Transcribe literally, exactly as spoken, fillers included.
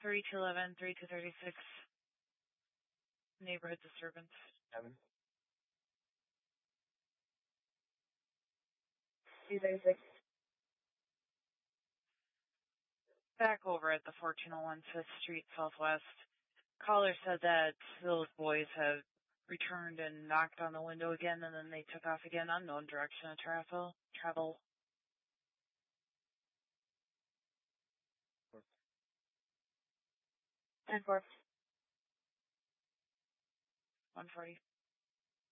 thirty-two eleven, thirty-two thirty-six. Neighborhood disturbance. Seven. two thirty-six. Back over at the fourteen oh one fifth Street Southwest. Caller said that those boys have returned and knocked on the window again, and then they took off again. Unknown direction of travel. Travel. ten four. one forty.